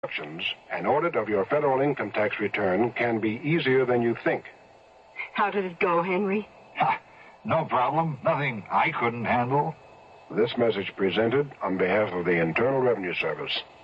An audit of your federal income tax return can be easier than you think. How did it go, Henry? No problem. Nothing I couldn't handle. This message presented on behalf of the Internal Revenue Service.